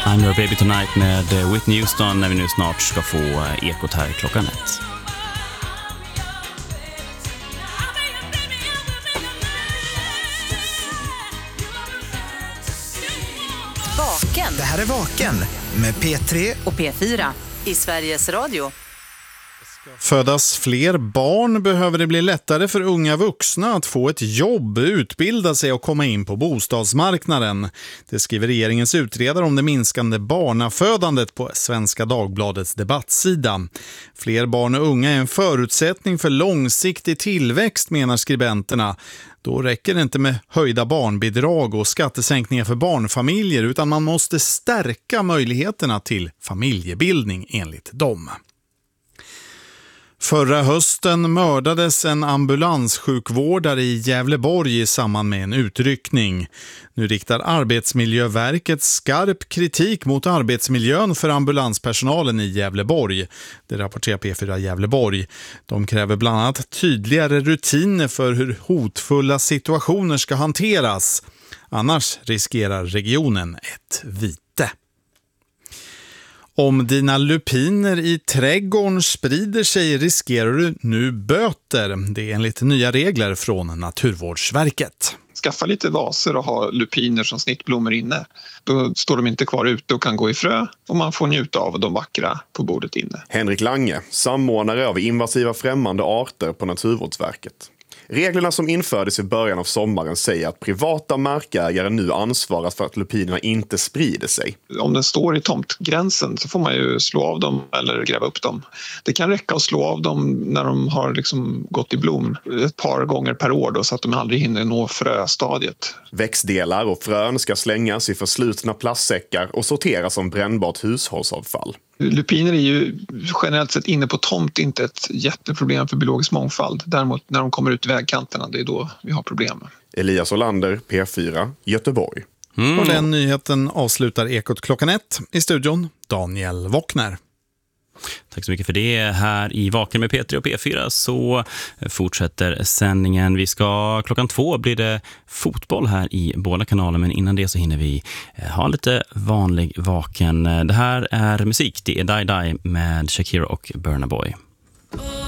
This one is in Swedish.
I'm Your Baby Tonight med Whitney Houston när vi nu snart ska få Ekot här klockan 1. Vaken. Det här är Vaken med P3 och P4 i Sveriges Radio. Födas fler barn behöver det bli lättare för unga vuxna att få ett jobb, utbilda sig och komma in på bostadsmarknaden. Det skriver regeringens utredare om det minskande barnafödandet på Svenska Dagbladets debattsida. Fler barn och unga är en förutsättning för långsiktig tillväxt, menar skribenterna. Då räcker det inte med höjda barnbidrag och skattesänkningar för barnfamiljer, utan man måste stärka möjligheterna till familjebildning enligt dem. Förra hösten mördades en ambulanssjukvårdare i Gävleborg i samband med en utryckning. Nu riktar Arbetsmiljöverket skarp kritik mot arbetsmiljön för ambulanspersonalen i Gävleborg. Det rapporterar P4 Gävleborg. De kräver bland annat tydligare rutiner för hur hotfulla situationer ska hanteras. Annars riskerar regionen ett vite. Om dina lupiner i trädgården sprider sig riskerar du nu böter. Det är enligt nya regler från Naturvårdsverket. Skaffa lite vaser och ha lupiner som snittblommor inne. Då står de inte kvar ute och kan gå i frö och man får njuta av de vackra på bordet inne. Henrik Lange, samordnare av invasiva främmande arter på Naturvårdsverket. Reglerna som infördes i början av sommaren säger att privata markägare nu ansvarar för att lupinerna inte sprider sig. Om den står i tomtgränsen så får man ju slå av dem eller gräva upp dem. Det kan räcka att slå av dem när de har gått i blom ett par gånger per år då, så att de aldrig hinner nå fröstadiet. Växtdelar och frön ska slängas i förslutna plastsäckar och sorteras som brännbart hushållsavfall. Lupiner är ju generellt sett inne på tomt inte ett jätteproblem för biologisk mångfald. Däremot när de kommer ut i vägkanterna, det är då vi har problem. Elias Olander, P4, Göteborg. Och den nyheten avslutar Ekot klockan 1. I studion Daniel Wockner. Tack så mycket för det. Här i Vaken med P3 och P4 så fortsätter sändningen. Klockan 2 blir det fotboll här i båda kanaler, men innan det så hinner vi ha lite vanlig Vaken. Det här är musik. Det är Die Die med Shakira och Burna Boy.